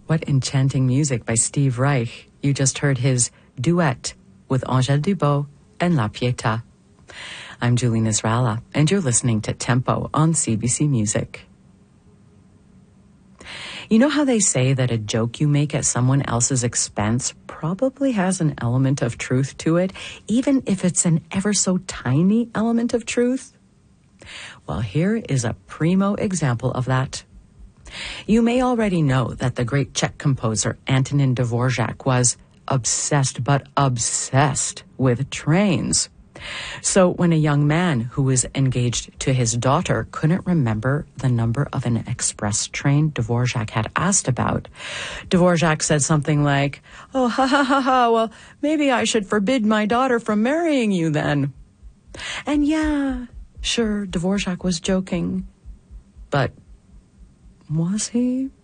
What enchanting music by Steve Reich. You just heard his duet with Angèle Dubot and La Pietà. I'm Julie Nisralla, and you're listening to Tempo on CBC Music. You know how they say that a joke you make at someone else's expense probably has an element of truth to it, even if it's an ever so tiny element of truth? Well, here is a primo example of that. You may already know that the great Czech composer Antonin Dvorak was obsessed with trains. So when a young man who was engaged to his daughter couldn't remember the number of an express train Dvorak had asked about, Dvorak said something like, "Oh, ha ha ha ha, well, maybe I should forbid my daughter from marrying you then." And yeah, sure, Dvorak was joking. But was he?